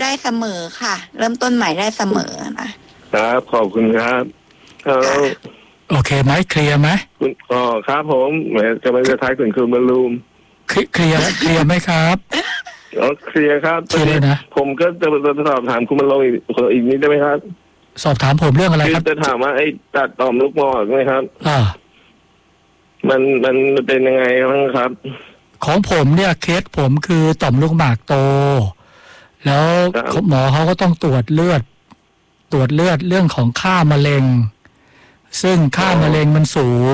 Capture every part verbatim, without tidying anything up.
ได้เสมอค่ะเริ่มต้นใหม่ได้เสมอนะครับขอบคุณครับครับโอเคไหมเคลียร์ไหมคุณอ๋อครับผมแหมจะไม่จะท้ายคุณคือบรรลุมเคลียร์เคลียร์ไหมครับอ๋อเคลียร์ครับเคลียร์นะผมก็จะจะสอบถามคุณบรรลุอีกอีกนิดได้ไหมครับสอบถามผมเรื่องอะไรครับจะถามว่าไอ้ตัดต่อมลูกหมอกไหมครับอ่ามันมันเป็นยังไงบ้างครับของผมเนี่ยเคสผมคือต่อมลูกหมากโตแล้วหมอเขาก็ต้องตรวจเลือดตรวจเลือดเรื่องของค่ามะเร็งซึ่งค่ามะเร็งมันสูง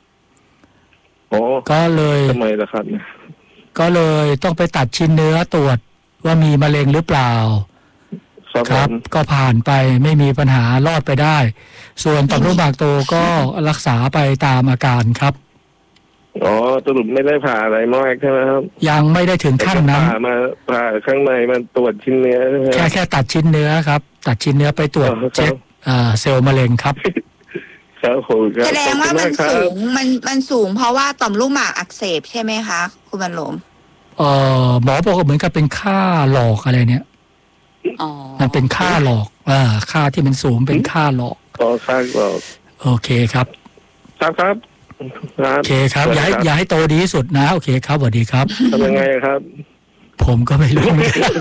ก็เลยทำไมล่ะครับก็เลยต้องไปตัดชิ้นเนื้อตรวจว่ามีมะเร็งหรือเปล่าครับก็ผ่านไปไม่มีปัญหารอดไปได้ส่วนต่อมลูกหมากโตก็รักษาไปตามอาการครับอ๋อสรุปไม่ได้ผ่าอะไรมากใช่ไหมครับยังไม่ได้ถึงขั้นนั้นผ่ามาผ่าข้างในมันตรวจชิ้นเนื้อแค่แค่ตัดชิ้นเนื้อครับตัดชิ้นเนื้อไปตรวจเช็คเซลล์มะเร็งครับแสดงว่ามันสูงมันมันสูงเพราะว่าต่อมลูกหมากอักเสบใช่ไหมคะคุณบรรลมเอ่อหมอบอกเหมือนกับเป็นค่าหลอกอะไรเนี่ยอ๋อมันเป็นค่าหลอกอ่าค่าที่มันสูงเป็นค่าหลอกอ๋อค่าหลอกโอเคครับครับครับโอเคครับอย่าให้อย่าให้โตดีที่สุดนะโอเคครับสวัสดีครับทำยังไงครับผมก็ไม่รู้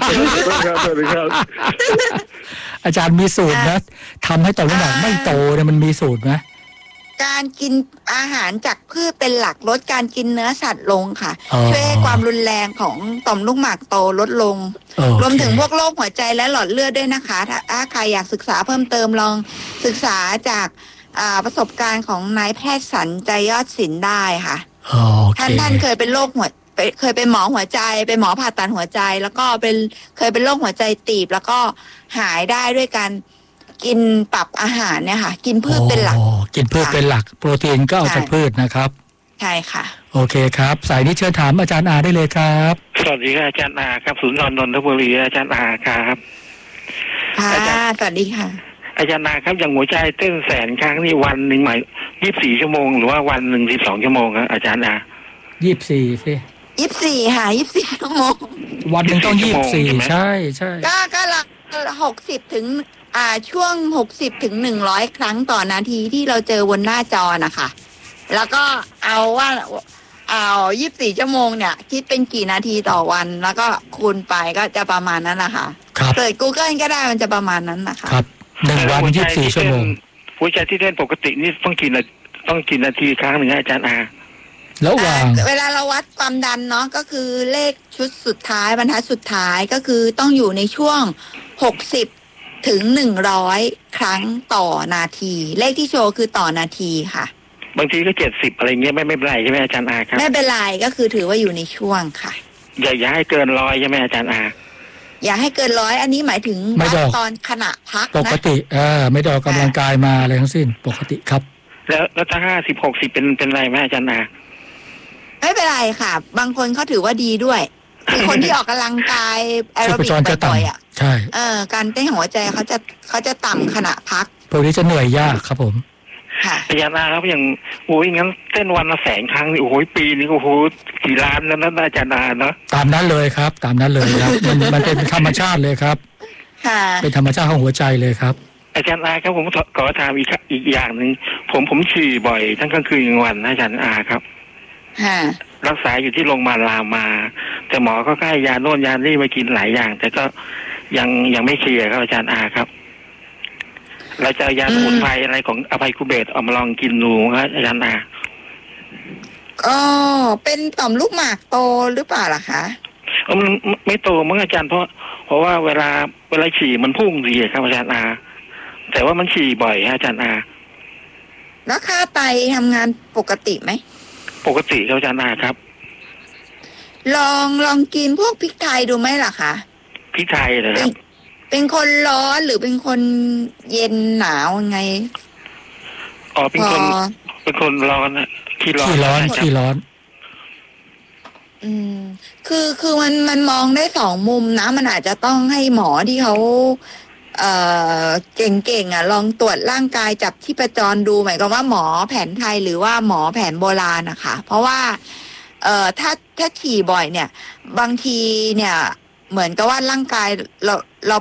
อาจารย์มีสูตรนะทำให้ต่อมลูกหมากไม่โตเนี่ยมันมีสูตรไหมการกินอาหารจากพืชเป็นหลักลดการกินเนื้อสัตว์ลงค่ะช่วยให้ความรุนแรงของต่อมลูกหมากโตลดลงรวมถึงพวกโรคหัวใจและหลอดเลือดด้วยนะคะถ้าใครอยากศึกษาเพิ่มเติมลองศึกษาจากประสบการณ์ของนายแพทย์สันใจยอดศิลป์ได้ค่ะท่านท่านเคยเป็นโรคหัวเคยเป็นหมอหัวใจเป็นหมอผ่าตัดหัวใจแล้วก็เป็นเคยเป็นโรคหัวใจตีบแล้วก็หายได้ด้วยการกินปรับอาหารเนี่ยค่ะกินพืชเป็นหลักกินพืชเป็นหลักโปรตีนก็เอาจากพืชนะครับใช่ค่ะโอเคครับสายนี้เชิญถามอาจารย์อาได้เลยครับสวัสดีครับอาจารย์อาครับศูนย์นนทบุรีอาจารย์อาครับค่ะสวัสดีค่ะอาจารย์อาครับอย่างหัวใจเต้นแสนครั้งนี่วันหนึ่งหมายยี่สิบสี่ชั่วโมงหรือว่าวันหนึ่งสิบสองชั่วโมงครับอาจารย์อายี่สิบสี่สิยี่สิบสี่ค่ะยี่สิบสี่ชั่วโมงวันหนึ่งต้องยี่สิบสี่ใช่ใช่ก็ก็ละหกสิบถึงอ่าช่วงหกสิบถึงหนึ่งร้อยครั้งต่อนาทีที่เราเจอบนหน้าจอนะคะแล้วก็เอาว่าเอายี่สิบสี่ชั่วโมงเนี่ยคิดเป็นกี่นาทีต่อวันแล้วก็คูณไปก็จะประมาณนั้นนะคะเปิด Google ก็ได้มันจะประมาณนั้นนะคะครับหนึ่งวันยี่สิบสี่ชั่วโมงหัวใจที่เต้นปกตินี่ต้องกี่นาต้องกี่นาทีครั้งหนึ่งอาจารย์อาแล้ววางเวลาเราวัดความดันเนาะก็คือเลขชุดสุดท้ายบรรทัดสุดท้ายก็คือต้องอยู่ในช่วงหกสิบถึงหนึ่งร้อยครั้งต่อนาทีเลขที่โชว์คือต่อนาทีค่ะบางทีก็เจ็ดสิบอะไรเงี้ยไม่ไม่เป็นไรใช่ไหมอาจารย์อาครับไม่เป็นไรก็คือถือว่าอยู่ในช่วงค่ะอย่าอย่าให้เกินร้อยใช่ไหมอาจารย์อาอย่าให้เกินร้อยอันนี้หมายถึงวัดตอนขณะพักนะปกติเออไม่ได้ออกกำลังกายมาอะไรทั้งสิ้นปกติครับแล้วแล้วถ้าห้าสิบหกสิบเป็นเป็นไรไหมอาจารย์อาไม่เป็นไรค่ะบางคนเขาถือว่าดีด้วยคือคนที่ออกกำลังกายแอโรบิกบ่อยๆอ่ะใช่เออการเต้นหัวใจเขาจะเขาจะต่ำขณะพักพวกนี้จะเหนื่อยยากครับผมค่ะอาจารย์อาครับอย่างโอ้ยงั้นเต้นวันละแสนครั้งนี่โอ้โหปีนี้โอ้โหกี่ล้านแล้วนะอาจารย์อาเนาะตามนั้นเลยครับตามนั้นเลยครับมันมันเป็นธรรมชาติเลยครับค่ะเป็นธรรมชาติของหัวใจเลยครับอาจารย์อาครับผมขอถามอีกอีกอย่างหนึ่งผมผมฉี่บ่อยทั้งกลางคืนกลางวันนะอาจารย์อาครับค่ะรักษาอยู่ที่โรงพยาบาลรามาแต่หมอก็ให้ยาโน่นยานี่มากินหลายอย่างแต่ก็ยังยังไม่เคลียร์ครับอาจารย์อาครับเราจะยาสมุนไพรอะไรของอภัยคุเบศเอามาลองกินดูครับอาจารย์อาอ๋อเป็นต่อมลูกหมากโตหรือเปล่าล่ะคะมันไม่โตมั้งอาจารย์เพราะเพราะว่าเวลาเวลาฉี่มันพุ่งดีครับอาจารย์อาแต่ว่ามันฉี่บ่อยอาจารย์อาแล้วค่าไตทำงานปกติไหมปกติครับอาจารย์อาครับลองลองกินพวกพริกไทยดูไหมล่ะคะพริกไทยเหรอครับเป็นคนร้อนหรือเป็นคนเย็นหนาวไงอ๋อเป็นคนเป็นคนร้อนนะขี้ร้อนขี้ร้อนขี้ร้อนอืมคือคือมันมันมองได้สองมุมนะมันอาจจะต้องให้หมอที่เขาเอ่อเก่งๆอ่ะลองตรวจร่างกายจับชีพจรดูหมายความว่าหมอแผนไทยหรือว่าหมอแผนโบราณนะคะเพราะว่าเอ่อถ้าถ้าฉี่บ่อยเนี่ยบางทีเนี่ยเหมือนกับว่าร่างกายเรา